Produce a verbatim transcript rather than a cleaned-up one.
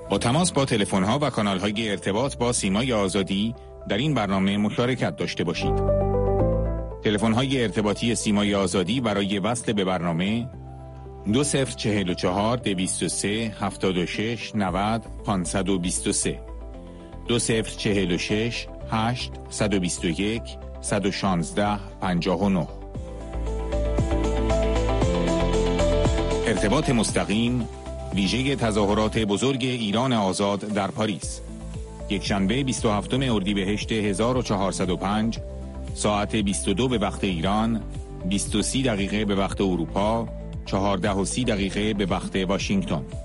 با تماس با تلفن‌ها و کانال‌های ارتباط با سیمای آزادی در این برنامه مشارکت داشته باشید. تلفن‌های ارتباطی سیمای آزادی برای وصل به برنامه دو صفر چهل و چهار دویست و سه هفتاد و شش نود پانصد و بیست و سه دو صفر چهل و شش هشت صد و بیست و یک صد و شانزده پنجاه و نه. ارتباط مستقیم ویژه تظاهرات بزرگ ایران آزاد در پاریس، یک شنبه بیست و هفتم اردیبهشت هزار و چهارصد و پنج ساعت بیست و دو به وقت ایران، بیست و سه دقیقه به وقت اروپا، چهارده و سی دقیقه به وقت واشنگتن.